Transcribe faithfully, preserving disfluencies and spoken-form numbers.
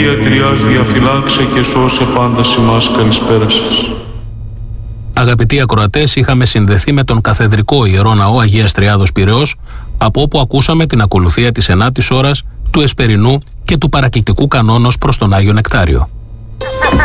Αγία Τριάς διαφυλάξε και σώσε πάντα ημάς. Καλησπέρα σας. Αγαπητοί ακροατές, είχαμε συνδεθεί με τον Καθεδρικό Ιερό Ναό Αγίας Τριάδος Πειραιώς, από όπου ακούσαμε την ακολουθία της ενάτης ώρας, του εσπερινού και του παρακλητικού κανόνος προς τον Άγιο Νεκτάριο.